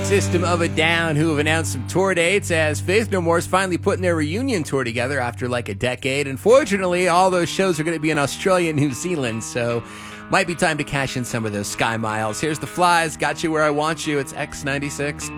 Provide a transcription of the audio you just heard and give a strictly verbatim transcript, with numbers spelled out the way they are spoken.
System of a Down, who have announced some tour dates, as Faith No More is finally putting their reunion tour together after like a decade. Unfortunately, all those shows are going to be in Australia and New Zealand, so might be time to cash in some of those Sky Miles. Here's The Flies, Got You Where I Want You. It's X ninety-six.